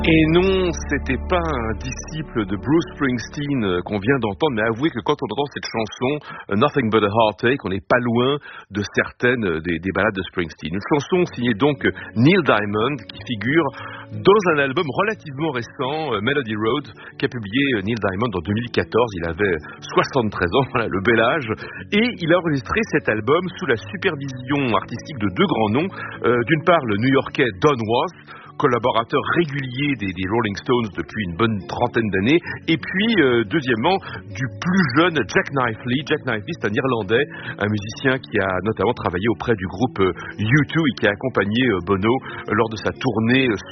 Et non, c'était pas un disciple de Bruce Springsteen qu'on vient d'entendre, mais avouez que quand on entend cette chanson, Nothing But a Heartache, on n'est pas loin de certaines des ballades de Springsteen. Une chanson signée donc Neil Diamond, qui figure dans un album relativement récent, Melody Road, qu'a publié Neil Diamond en 2014. Il avait 73 ans, voilà, le bel âge, et il a enregistré cet album sous la supervision artistique de deux grands noms. D'une part, le New-Yorkais Don Was, collaborateur régulier des Rolling Stones depuis une bonne trentaine d'années, et puis deuxièmement du plus jeune Jack Knightley. Jack Knightley, c'est un Irlandais, un musicien qui a notamment travaillé auprès du groupe U2 et qui a accompagné Bono lors de sa tournée